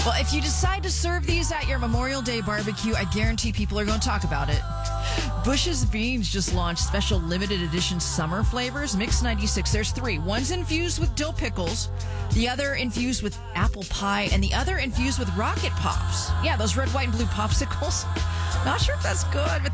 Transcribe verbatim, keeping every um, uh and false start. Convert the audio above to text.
Well, if you decide to serve these at your Memorial Day barbecue, I guarantee people are going to talk about it. Bush's Beans just launched special limited edition summer flavors, Mix ninety-six. There's three. One's infused with dill pickles, the other infused with apple pie, and the other infused with rocket pops. Yeah, those red, white, and blue popsicles. Not sure if that's good, but